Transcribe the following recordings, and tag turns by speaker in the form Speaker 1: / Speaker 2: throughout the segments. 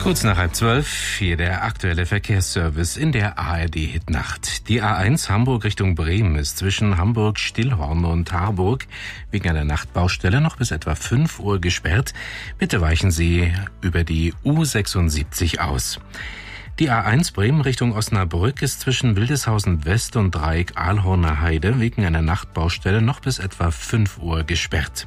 Speaker 1: Kurz nach 11:30, hier der aktuelle Verkehrsservice in der ARD-Hitnacht. Die A1 Hamburg Richtung Bremen ist zwischen Hamburg-Stillhorn und Harburg wegen einer Nachtbaustelle noch bis etwa 5 Uhr gesperrt. Bitte weichen Sie über die U76 aus. Die A1 Bremen Richtung Osnabrück ist zwischen Wildeshausen West und Dreieck Ahlhorner Heide wegen einer Nachtbaustelle noch bis etwa 5 Uhr gesperrt.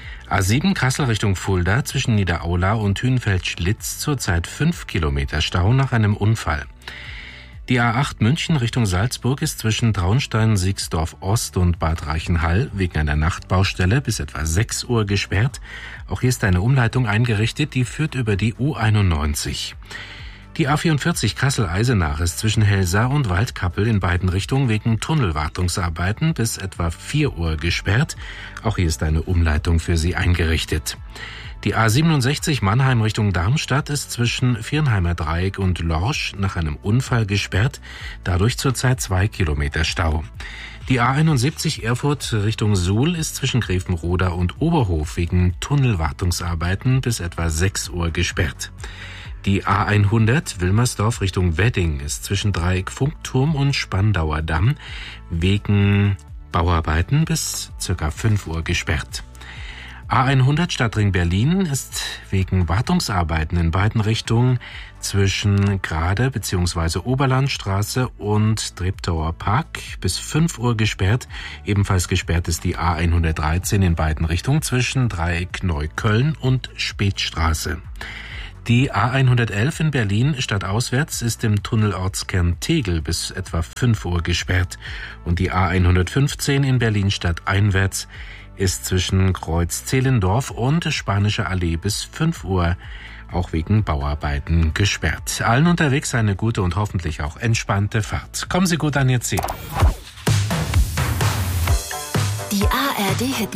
Speaker 1: A7 Kassel Richtung Fulda zwischen Niederaula und Hünfeld-Schlitz zurzeit 5 Kilometer Stau nach einem Unfall. Die A8 München Richtung Salzburg ist zwischen Traunstein, Siegsdorf Ost und Bad Reichenhall wegen einer Nachtbaustelle bis etwa 6 Uhr gesperrt. Auch hier ist eine Umleitung eingerichtet, die führt über die U91. Die A44 Kassel-Eisenach ist zwischen Helsa und Waldkappel in beiden Richtungen wegen Tunnelwartungsarbeiten bis etwa 4 Uhr gesperrt. Auch hier ist eine Umleitung für Sie eingerichtet. Die A67 Mannheim Richtung Darmstadt ist zwischen Viernheimer Dreieck und Lorsch nach einem Unfall gesperrt, dadurch zurzeit 2 Kilometer Stau. Die A71 Erfurt Richtung Suhl ist zwischen Grevenroda und Oberhof wegen Tunnelwartungsarbeiten bis etwa 6 Uhr gesperrt. Die A100 Wilmersdorf Richtung Wedding ist zwischen Dreieck Funkturm und Spandauer Damm wegen Bauarbeiten bis ca. 5 Uhr gesperrt. A100 Stadtring Berlin ist wegen Wartungsarbeiten in beiden Richtungen zwischen Grade bzw. Oberlandstraße und Treptower Park bis 5 Uhr gesperrt. Ebenfalls gesperrt ist die A113 in beiden Richtungen zwischen Dreieck Neukölln und Spätstraße. Die A111 in Berlin stadtauswärts ist im Tunnelortskern Tegel bis etwa 5 Uhr gesperrt. Und die A115 in Berlin stadteinwärts ist zwischen Kreuz Zehlendorf und Spanische Allee bis 5 Uhr auch wegen Bauarbeiten gesperrt. Allen unterwegs eine gute und hoffentlich auch entspannte Fahrt. Kommen Sie gut an Ihr Ziel.
Speaker 2: Die ARD-Hitnacht.